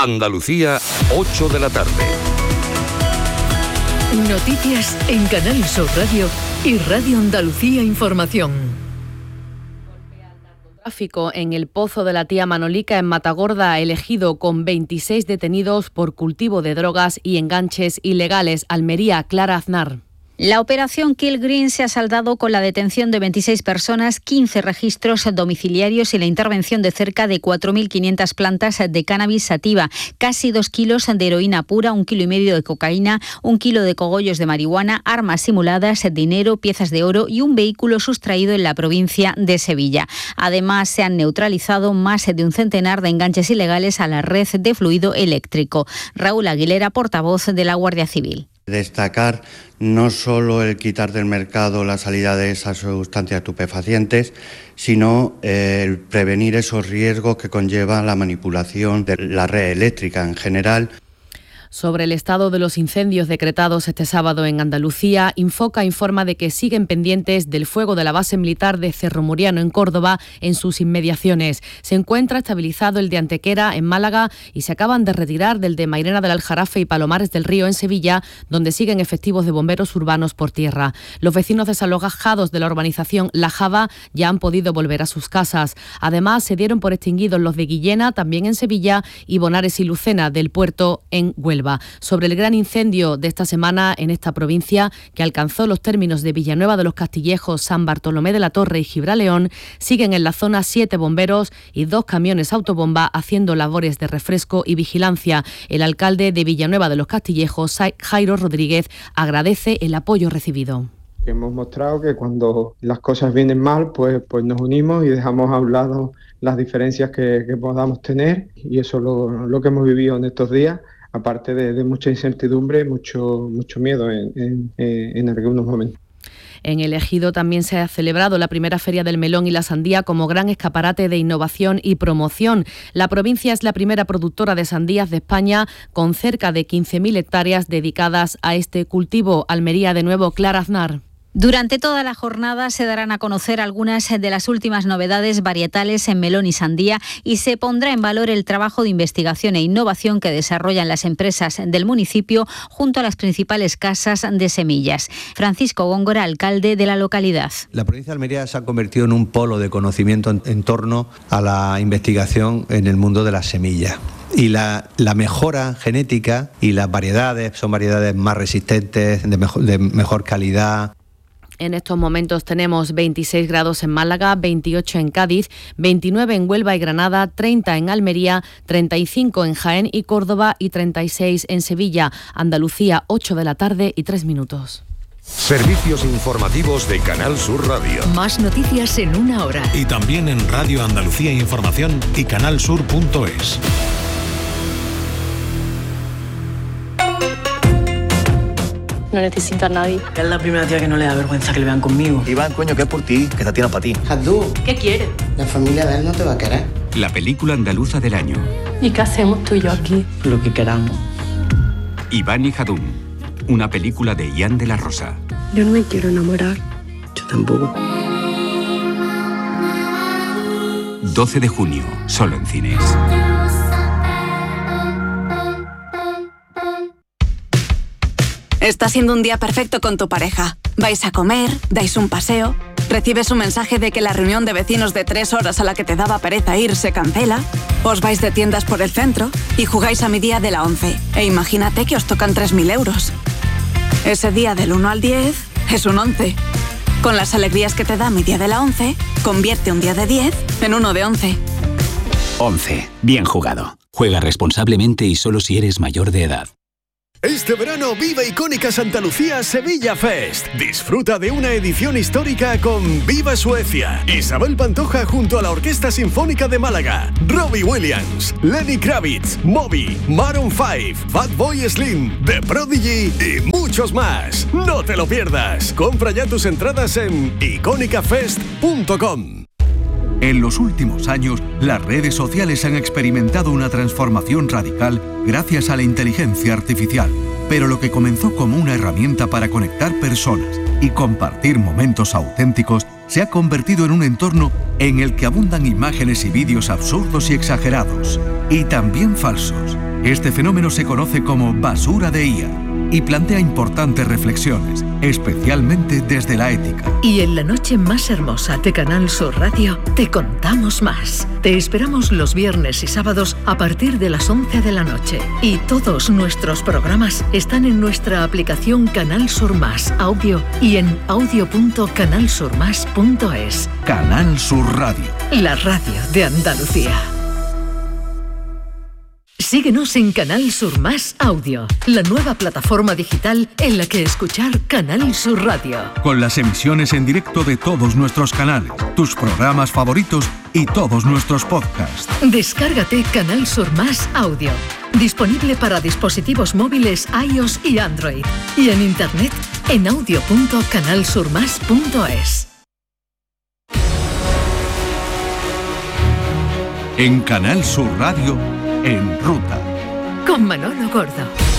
Andalucía, 8 de la tarde. Noticias en Canal Sur Radio y Radio Andalucía Información. Tráfico en el Pozo de la Tía Manolica en Matagorda, elegido con 26 detenidos por cultivo de drogas y enganches ilegales. Almería, Clara Aznar. La operación Kill Green se ha saldado con la detención de 26 personas, 15 registros domiciliarios y la intervención de cerca de 4.500 plantas de cannabis sativa, casi 2 kilos de heroína pura, 1,5 kilos de cocaína, 1 kilo de cogollos de marihuana, armas simuladas, dinero, piezas de oro y un vehículo sustraído en la provincia de Sevilla. Además, se han neutralizado más de un centenar de enganches ilegales a la red de fluido eléctrico. Raúl Aguilera, portavoz de la Guardia Civil. Destacar no solo el quitar del mercado la salida de esas sustancias estupefacientes, sino el prevenir esos riesgos que conlleva la manipulación de la red eléctrica en general. Sobre el estado de los incendios decretados este sábado en Andalucía, Infoca informa de que siguen pendientes del fuego de la base militar de Cerro Muriano en Córdoba en sus inmediaciones. Se encuentra estabilizado el de Antequera en Málaga y se acaban de retirar del de Mairena del Aljarafe y Palomares del Río en Sevilla, donde siguen efectivos de bomberos urbanos por tierra. Los vecinos desalojados de la urbanización La Java ya han podido volver a sus casas. Además, se dieron por extinguidos los de Guillena, también en Sevilla, y Bonares y Lucena del Puerto en Huelva. Sobre el gran incendio de esta semana en esta provincia, que alcanzó los términos de Villanueva de los Castillejos, San Bartolomé de la Torre y Gibraleón, siguen en la zona 7 bomberos y 2 camiones autobomba haciendo labores de refresco y vigilancia. El alcalde de Villanueva de los Castillejos, Jairo Rodríguez, agradece el apoyo recibido. Hemos mostrado que cuando las cosas vienen mal, pues nos unimos y dejamos a un lado las diferencias que podamos tener, y eso es lo que hemos vivido en estos días. Aparte de mucha incertidumbre, mucho miedo en algunos momentos. En el Ejido también se ha celebrado la primera Feria del Melón y la Sandía como gran escaparate de innovación y promoción. La provincia es la primera productora de sandías de España, con cerca de 15.000 hectáreas dedicadas a este cultivo. Almería, de nuevo, Clara Aznar. Durante toda la jornada se darán a conocer algunas de las últimas novedades varietales en melón y sandía y se pondrá en valor el trabajo de investigación e innovación que desarrollan las empresas del municipio junto a las principales casas de semillas. Francisco Góngora, alcalde de la localidad. La provincia de Almería se ha convertido en un polo de conocimiento en torno a la investigación en el mundo de las semillas. Y la mejora genética y las variedades son variedades más resistentes, de mejor calidad. En estos momentos tenemos 26 grados en Málaga, 28 en Cádiz, 29 en Huelva y Granada, 30 en Almería, 35 en Jaén y Córdoba y 36 en Sevilla. Andalucía, 8 de la tarde y 3 minutos. Servicios informativos de Canal Sur Radio. Más noticias en una hora. Y también en Radio Andalucía Información y canalsur.es. No necesito a nadie. Es la primera tía que no le da vergüenza que le vean conmigo. Iván, coño, que es por ti, que esta tía no es para ti. Jadú, ¿qué quieres? La familia de él no te va a querer. La película andaluza del año. ¿Y qué hacemos tú y yo aquí? Lo que queramos. Iván y Jadún, una película de Ian de la Rosa. Yo no me quiero enamorar. Yo tampoco. 12 de junio, solo en cines. Está siendo un día perfecto con tu pareja. Vais a comer, dais un paseo, recibes un mensaje de que la reunión de vecinos de 3 horas a la que te daba pereza ir se cancela, os vais de tiendas por el centro y jugáis a mi día de la 11. E imagínate que os tocan 3.000 euros. Ese día del 1 al 10 es un 11. Con las alegrías que te da mi día de la 11, convierte un día de 10 en uno de 11. 11. Bien jugado. Juega responsablemente y solo si eres mayor de edad. Este verano viva Icónica Santa Lucía Sevilla Fest. Disfruta de una edición histórica con Viva Suecia, Isabel Pantoja junto a la Orquesta Sinfónica de Málaga, Robbie Williams, Lenny Kravitz, Moby, Maroon 5, Fatboy Slim, The Prodigy y muchos más. No te lo pierdas. Compra ya tus entradas en iconicafest.com. En los últimos años, las redes sociales han experimentado una transformación radical gracias a la inteligencia artificial. Pero lo que comenzó como una herramienta para conectar personas y compartir momentos auténticos se ha convertido en un entorno en el que abundan imágenes y vídeos absurdos y exagerados, y también falsos. Este fenómeno se conoce como basura de IA y plantea importantes reflexiones, especialmente desde la ética. Y en la noche más hermosa de Canal Sur Radio te contamos más. Te esperamos los viernes y sábados a partir de las 11 de la noche. Y todos nuestros programas están en nuestra aplicación Canal Sur Más Audio y en audio.canalsurmas.es. Canal Sur Radio. La radio de Andalucía. Síguenos en Canal Sur Más Audio, la nueva plataforma digital en la que escuchar Canal Sur Radio. Con las emisiones en directo de todos nuestros canales, tus programas favoritos y todos nuestros podcasts. Descárgate Canal Sur Más Audio, disponible para dispositivos móviles iOS y Android, y en internet en audio.canalsurmas.es. En Canal Sur Radio, En Ruta. Con Manolo Gordo.